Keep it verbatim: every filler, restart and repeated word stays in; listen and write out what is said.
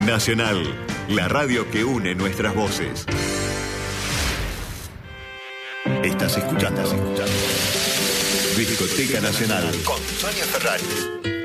Nacional, la radio que une nuestras voces. Estás escuchando, Estás escuchando. Discoteca Nacional con Sonia Ferrari.